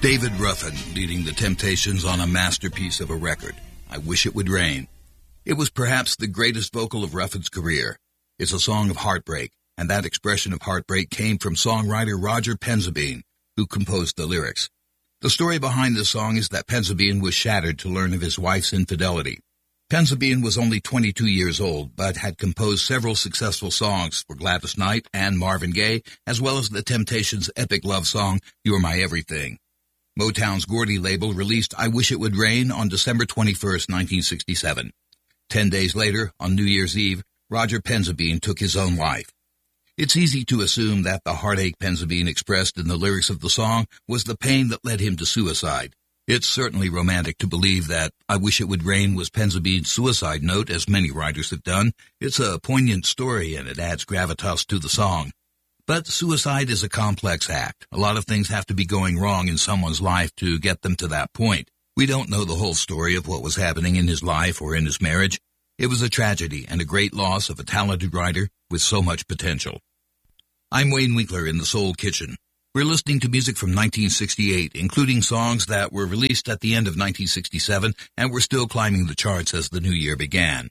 David Ruffin leading the Temptations on a masterpiece of a record, I Wish It Would Rain. It was perhaps the greatest vocal of Ruffin's career. It's a song of heartbreak, and that expression of heartbreak came from songwriter Roger Penzabene, who composed the lyrics. The story behind this song is that Penzabene was shattered to learn of his wife's infidelity. Penzabene was only 22 years old, but had composed several successful songs for Gladys Knight and Marvin Gaye, as well as the Temptations' epic love song, You're My Everything. Motown's Gordy label released I Wish It Would Rain on December 21, 1967. 10 days later, on New Year's Eve, Roger Penzabene took his own life. It's easy to assume that the heartache Penzabene expressed in the lyrics of the song was the pain that led him to suicide. It's certainly romantic to believe that I Wish It Would Rain was Penzabene's suicide note, as many writers have done. It's a poignant story, and it adds gravitas to the song. But suicide is a complex act. A lot of things have to be going wrong in someone's life to get them to that point. We don't know the whole story of what was happening in his life or in his marriage. It was a tragedy and a great loss of a talented writer with so much potential. I'm Wayne Winkler in the Soul Kitchen. We're listening to music from 1968, including songs that were released at the end of 1967 and were still climbing the charts as the new year began.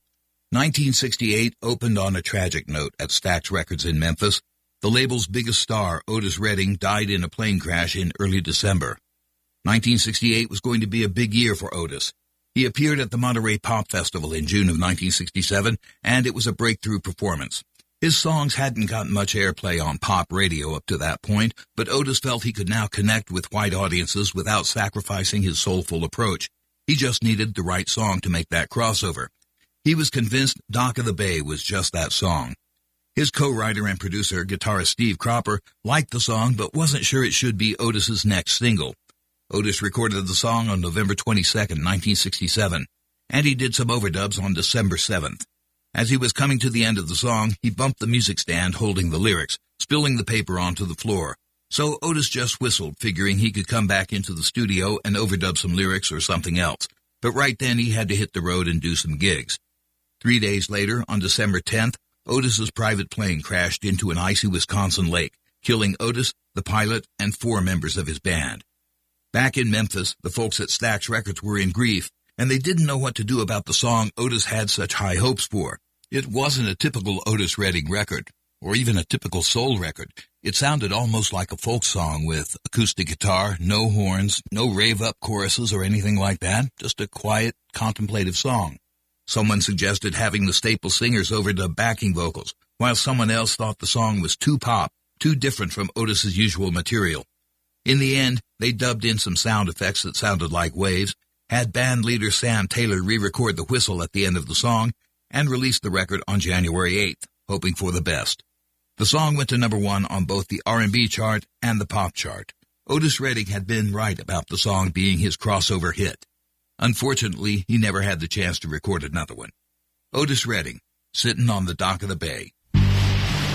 1968 opened on a tragic note at Stax Records in Memphis. The label's biggest star, Otis Redding, died in a plane crash in early December. 1968 was going to be a big year for Otis. He appeared at the Monterey Pop Festival in June of 1967, and it was a breakthrough performance. His songs hadn't gotten much airplay on pop radio up to that point, but Otis felt he could now connect with white audiences without sacrificing his soulful approach. He just needed the right song to make that crossover. He was convinced Dock of the Bay was just that song. His co-writer and producer, guitarist Steve Cropper, liked the song but wasn't sure it should be Otis's next single. Otis recorded the song on November 22, 1967, and he did some overdubs on December 7th. As he was coming to the end of the song, he bumped the music stand holding the lyrics, spilling the paper onto the floor. So Otis just whistled, figuring he could come back into the studio and overdub some lyrics or something else. But right then he had to hit the road and do some gigs. 3 days later, on December 10th, Otis's private plane crashed into an icy Wisconsin lake, killing Otis, the pilot, and 4 members of his band. Back in Memphis, the folks at Stax Records were in grief, and they didn't know what to do about the song Otis had such high hopes for. It wasn't a typical Otis Redding record, or even a typical soul record. It sounded almost like a folk song with acoustic guitar, no horns, no rave-up choruses or anything like that, just a quiet, contemplative song. Someone suggested having the staple singers overdub backing vocals, while someone else thought the song was too pop, too different from Otis's usual material. In the end, they dubbed in some sound effects that sounded like waves, had band leader Sam Taylor re-record the whistle at the end of the song, and released the record on January 8th, hoping for the best. The song went to number 1 on both the R&B chart and the pop chart. Otis Redding had been right about the song being his crossover hit. Unfortunately, he never had the chance to record another one. Otis Redding, Sittin' on the Dock of the Bay.